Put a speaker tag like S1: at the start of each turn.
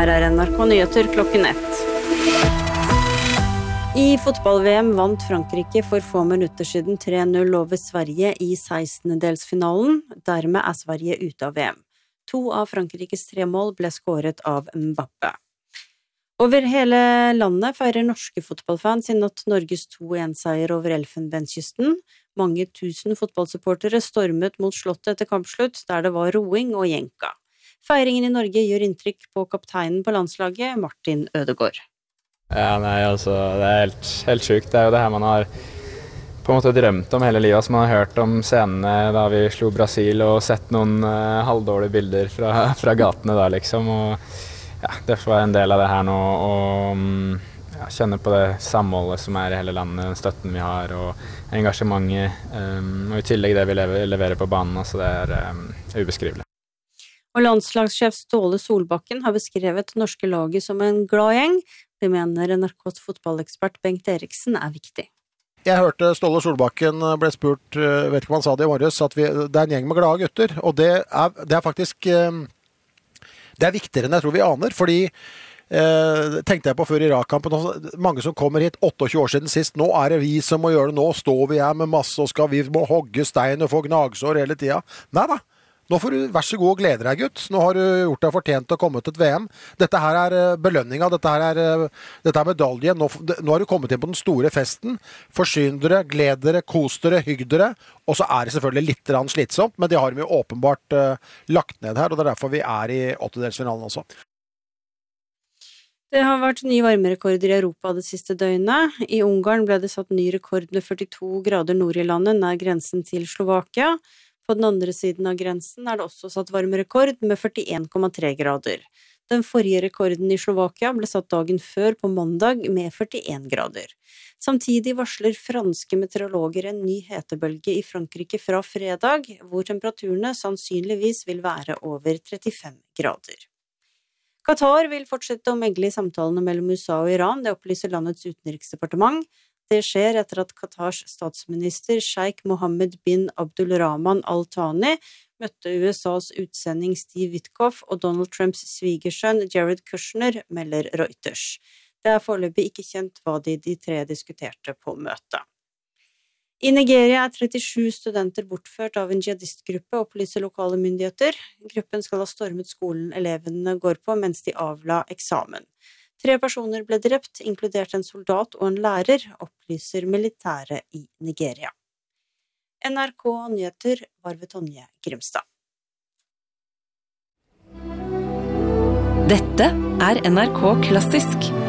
S1: Her NRK Nyheter klokken 1. I fotball-VM vant Frankrike for få minutter siden 3-0 over Sverige i 16-delsfinalen. Dermed Sverige ute av VM. 2 av Frankrikes 3 mål ble skåret av Mbappé. Over hele landet feirer norske fotballfans i natt Norges 2-1-seier over Elfenbenskysten. Mange tusen fotballsupportere stormet mot slottet etter kampslutt, der det var roing og jenka. Feiringen i Norge gjør inntrykk på kapteinen på landslaget, Martin Ødegaard.
S2: Ja, nei, altså, det helt sykt. Det jo det her man har på en måte drømt om hele livet. Man har hørt om scenene da vi slo Brasil og sett noen halvdårlige bilder fra gatene da, liksom. Og ja, det får være en del av det her nå, og ja, kjenne på det samholdet som i hele landet, den støtten vi har, og engasjementet, og i tillegg det vi leverer på banen, altså det ubeskrivelig.
S1: Og landslagssjef Ståle Solbakken har beskrevet norske laget som en glad gjeng. Det mener NRKs fotballekspert Bengt Eriksen viktig.
S3: Jeg hørte Ståle Solbakken ble spurt, vet ikke om han sa det i morges, at det en gjeng med glade gutter, og det faktisk det viktigere enn jeg tror vi aner, fordi tenkte jeg på før Irak-kampen, mange som kommer hit 28 år siden sist, nå det vi som må gjøre det, nå står vi her med masse, og vi må hogge stein og få gnagsår hele tiden. Nei da. Nå får du vær så god og glede deg, gutt. Nå har du gjort deg fortjent til å komme til et VM. Dette her belønninga, dette er medaljen. Nå har du kommet inn på den store festen. Forsyn dere, gled dere, kos dere, hygg dere. Og så det selvfølgelig litt slitsomt, men det har vi jo åpenbart lagt ned her, og det derfor vi i 8-delsfinalen også.
S1: Det har vært nye varmerekorder i Europa det siste døgnet. I Ungarn ble det satt ny rekord med 42 grader nord i landet, nær grensen til Slovakia. På den andre siden av grensen det også satt varmerekord med 41,3 grader. Den forrige rekorden i Slovakia ble satt dagen før på mandag med 41 grader. Samtidig varsler franske meteorologer en ny hetebølge i Frankrike fra fredag, hvor temperaturene sannsynligvis vil være over 35 grader. Qatar vil fortsette å megle i samtalene mellom USA og Iran, det opplyser landets utenriksdepartement. Det skjer etter at Qatars statsminister Sheikh Mohammed bin Abdulrahman Al Thani møtte USAs utsending Steve Witkoff og Donald Trumps svigersønn Jared Kushner, melder Reuters. Det foreløpig ikke kjent hva de 3 diskuterte på møtet. I Nigeria 37 studenter bortført av en jihadistgruppe, opplyser lokale myndigheter. Gruppen skal ha stormet skolen elevene går på mens de avla eksamen. 3 personer ble drept, inkludert en soldat og en lærer, opplyser militæret i Nigeria. NRK Nyheter var ved Tonje Grimstad.
S4: Dette NRK Klassisk.